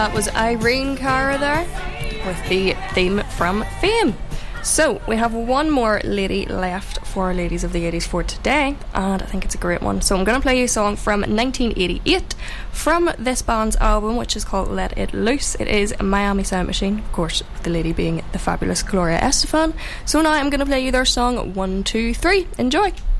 That was Irene Cara there with the theme from Fame. So, we have one more lady left for Ladies of the 80s for today, and I think it's a great one. So I'm going to play you a song from 1988 from this band's album, which is called Let It Loose. It is Miami Sound Machine, of course, the lady being the fabulous Gloria Estefan. So now I'm going to play you their song 1, 2, 3. Enjoy!